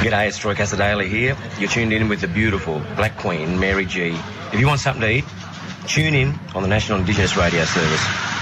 G'day, it's Troy Casadale here. You're tuned in with the beautiful Black Queen, Mary G. If you want something to eat, tune in on the National Indigenous Radio Service.